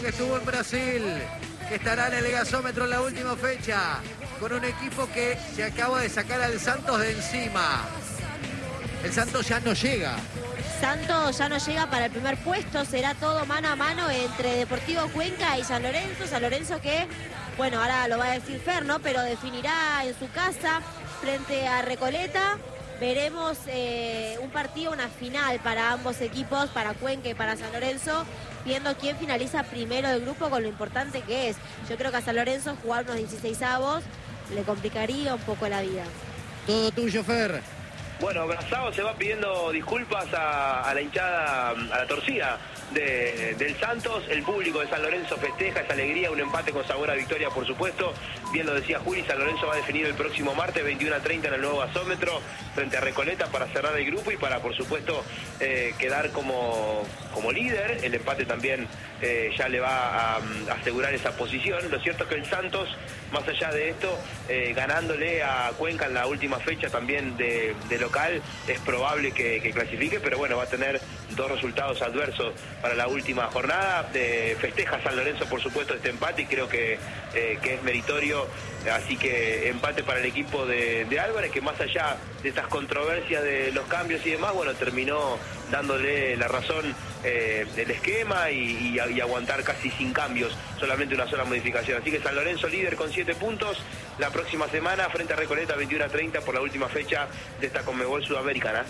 que estuvo en Brasil, que estará en el gasómetro en la última fecha, con un equipo que se acaba de sacar al Santos de encima. El Santos ya no llega. Santos ya no llega para el primer puesto, será todo mano a mano entre Deportivo Cuenca y San Lorenzo. San Lorenzo que, bueno, ahora lo va a decir Fer, ¿no? Pero definirá en su casa frente a Recoleta. Veremos un partido, una final para ambos equipos, para Cuenca y para San Lorenzo, viendo quién finaliza primero del grupo con lo importante que es. Yo creo que a San Lorenzo jugar unos 16avos le complicaría un poco la vida. Todo tuyo, Fer. Bueno, Brazao se va pidiendo disculpas a la hinchada, a la torcida del Santos. El público de San Lorenzo festeja esa alegría, un empate con sabor a victoria, por supuesto. Bien lo decía Juli, San Lorenzo va a definir el próximo martes 21:30 en el nuevo gasómetro frente a Recoleta para cerrar el grupo y para, por supuesto, quedar como líder. El empate también ya le va a asegurar esa posición. Lo cierto es que el Santos, más allá de esto, ganándole a Cuenca en la última fecha también de local, es probable que clasifique, pero bueno, va a tener dos resultados adversos para la última jornada. Festeja San Lorenzo, por supuesto, este empate y creo que es meritorio. Así que empate para el equipo de Álvarez, que más allá de estas controversias de los cambios y demás, bueno, terminó dándole la razón del esquema y aguantar casi sin cambios, solamente una sola modificación. Así que San Lorenzo líder con 7 puntos la próxima semana frente a Recoleta 21:30 por la última fecha de esta Conmebol Sudamericana.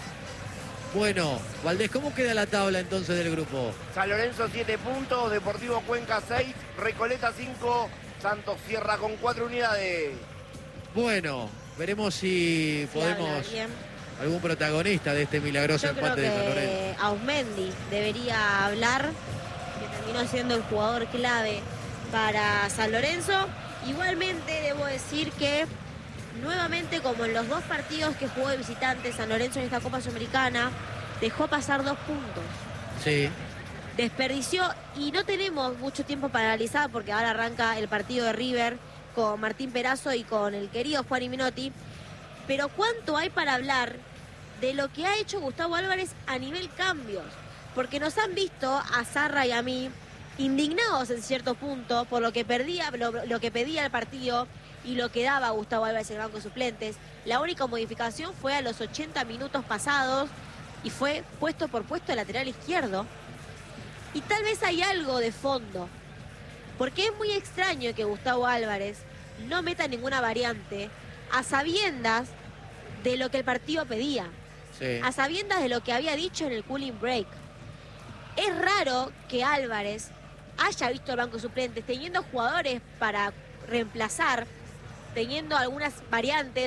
Bueno, Valdés, ¿cómo queda la tabla entonces del grupo? San Lorenzo 7 puntos, Deportivo Cuenca 6, Recoleta 5, Santos cierra con 4 unidades. Bueno, veremos si podemos algún protagonista de este milagroso empate de San Lorenzo. Ausmendi debería hablar, que terminó siendo el jugador clave para San Lorenzo. Igualmente debo decir que nuevamente, como en los dos partidos que jugó de visitante San Lorenzo en esta Copa Sudamericana, dejó pasar 2 puntos. Sí. Desperdició, y no tenemos mucho tiempo para analizar porque ahora arranca el partido de River con Martín Perazo y con el querido Juan Minotti. Pero ¿cuánto hay para hablar de lo que ha hecho Gustavo Álvarez a nivel cambios? Porque nos han visto a Zarra y a mí indignados en cierto punto por lo que pedía el partido y lo que daba Gustavo Álvarez en el banco de suplentes. La única modificación fue a los 80 minutos pasados y fue puesto por puesto el lateral izquierdo. Y tal vez hay algo de fondo, porque es muy extraño que Gustavo Álvarez no meta ninguna variante a sabiendas de lo que el partido pedía, Sí. a sabiendas de lo que había dicho en el cooling break. Es raro que Álvarez haya visto el banco de suplentes, teniendo jugadores para reemplazar, teniendo algunas variantes.